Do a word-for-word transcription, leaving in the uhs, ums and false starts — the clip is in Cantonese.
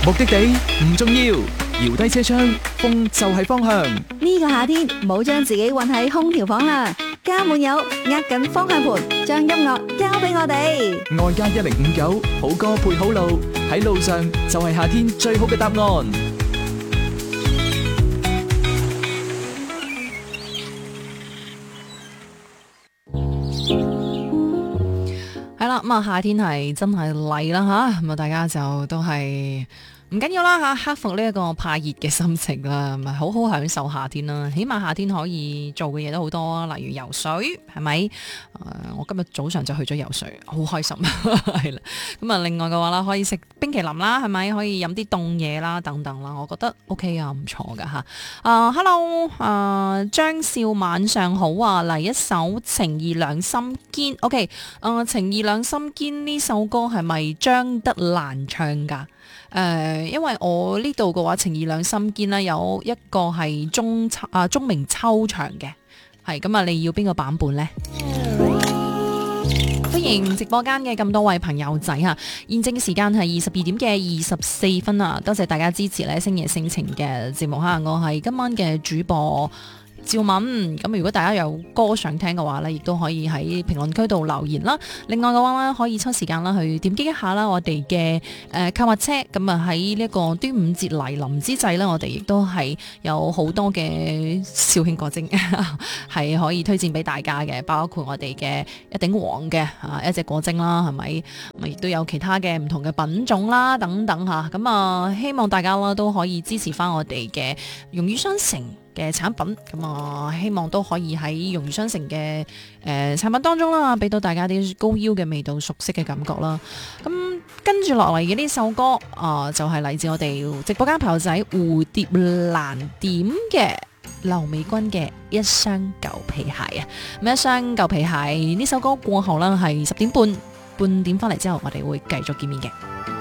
目的地唔重要，搖低車窗，風就係方向。 呢個夏天唔好將自己困喺空調房啦，加滿油，握緊方向盤，將音樂交俾我哋。 愛加一零五九，好歌配好路，喺路上就係夏天最好嘅答案。 係啦，咁啊夏天係真係嚟啦吓，咁啊大家就都係唔緊要啦吓，克服呢一個怕熱嘅心情啦，咪好好享受夏天啦。起碼夏天可以做嘅嘢都好多啊，例如游水，係咪？誒、呃，我今日早上就去咗游水，好開心係啦。咁啊，另外嘅話啦，可以食冰淇淋啦，係咪？可以飲啲凍嘢啦，等等啦，我覺得 OK 啊，唔錯噶吓。啊、呃、，Hello， 啊、呃、張少晚上好啊，嚟一首情義兩心堅 ，OK， 誒情義兩心堅呢首歌係咪張德蘭唱噶？誒、呃，因為我呢度嘅話，情義兩心堅啦，有一個係鐘啊鐘明秋唱嘅，係咁啊，你要邊個版本呢？歡迎直播間嘅咁多位朋友仔吓，現正時間係二十二點嘅二十四分啊！多謝大家支持咧星夜性情嘅節目吓，我係今晚嘅主播趙敏，咁如果大家有歌想聽嘅話呢，亦都可以喺評論區度留言啦。另外嘅話呢，可以抽時間啦去點擊一下啦，我哋嘅誒購物車。咁啊喺呢一個端午節嚟臨之際呢，我哋亦都係有好多嘅紹興果精係可以推薦俾大家嘅，包括我哋嘅一頂黃嘅啊一隻果精啦，係咪？亦都有其他嘅唔同嘅品種啦，等等吓。咁啊，希望大家啦都可以支持翻我哋嘅榮譽商城嘅產品，咁啊，希望都可以喺榮譽商城嘅誒產品當中啦，俾到大家啲高腰嘅味道、熟悉嘅感覺啦。咁跟住落嚟嘅呢首歌啊、呃，就係、是、嚟自我哋直播間朋友仔蝴蝶蘭點嘅劉美君嘅一雙舊皮鞋啊。咁一雙舊皮鞋呢首歌過後啦，係十點半半點翻嚟之後，我哋會繼續見面嘅。